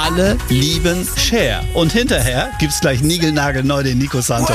alle lieben Cher. Und hinterher gibt's gleich niegelnagelneu den Nico Santos.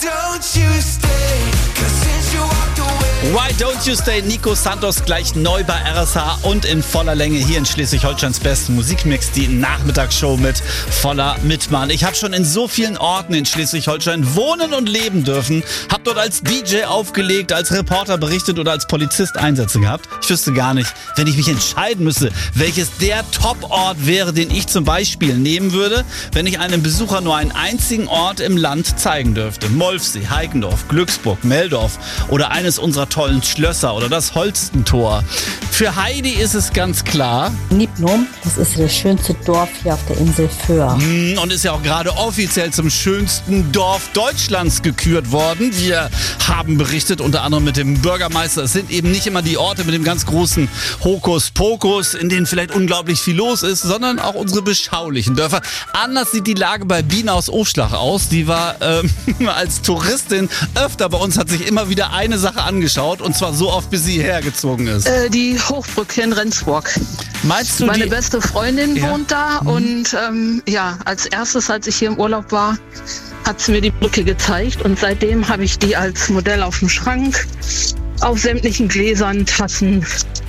Why Don't You Stay? Nico Santos gleich neu bei RSH und in voller Länge hier in Schleswig-Holsteins besten Musikmix, die Nachmittagsshow mit Voller Mitmann. Ich habe schon in so vielen Orten in Schleswig-Holstein wohnen und leben dürfen, habe dort als DJ aufgelegt, als Reporter berichtet oder als Polizist Einsätze gehabt. Ich wüsste gar nicht, wenn ich mich entscheiden müsste, welches der Top-Ort wäre, den ich zum Beispiel nehmen würde, wenn ich einem Besucher nur einen einzigen Ort im Land zeigen dürfte. Molfsee, Heikendorf, Glücksburg, Meldorf oder eines unserer tollen Schlösser oder das Holstentor. Für Heidi ist es ganz klar. Niebnum, das ist das schönste Dorf hier auf der Insel Föhr. Und ist ja auch gerade offiziell zum schönsten Dorf Deutschlands gekürt worden. Wir haben berichtet, unter anderem mit dem Bürgermeister. Es sind eben nicht immer die Orte mit dem ganz großen Hokuspokus, in denen vielleicht unglaublich viel los ist, sondern auch unsere beschaulichen Dörfer. Anders sieht die Lage bei Bina aus Ofschlach aus. Die war als Touristin öfter bei uns, hat sich immer wieder eine Sache angeschaut. Und zwar so oft, bis sie hergezogen ist. Die Hochbrücke in Rendsburg. Meinst du Meine beste Freundin wohnt da und als erstes, als ich hier im Urlaub war, hat sie mir die Brücke gezeigt und seitdem habe ich die als Modell auf dem Schrank, auf sämtlichen Gläsern, Tassen.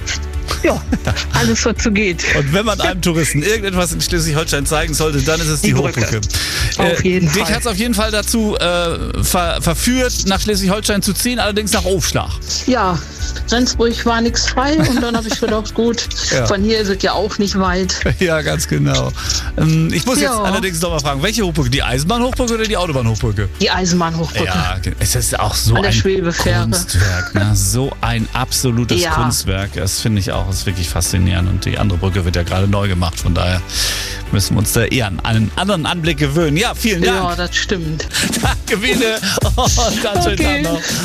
Ja, alles, was so geht. Und wenn man einem Touristen irgendetwas in Schleswig-Holstein zeigen sollte, dann ist es die Hochbrücke. Auf jeden Fall. Dich hat es auf jeden Fall dazu verführt, nach Schleswig-Holstein zu ziehen, allerdings nach Ofschlach. Ja, Rendsburg war nichts frei und dann habe ich gedacht, gut, von hier ist es ja auch nicht weit. Ja, ganz genau. Ich muss jetzt allerdings noch mal fragen, welche Hochbrücke? Die Eisenbahnhochbrücke oder die Autobahnhochbrücke? Die Eisenbahnhochbrücke. Ja, es ist auch so An der ein Schwebefähre. Kunstwerk, ne? So ein absolutes Kunstwerk. Das finde ich auch, das ist wirklich faszinierend. Und die andere Brücke wird ja gerade neu gemacht, von daher müssen wir uns da eher an einen anderen Anblick gewöhnen. Ja, vielen Dank. Ja, das stimmt. Danke, Biene. Und ganz schönen Tag noch.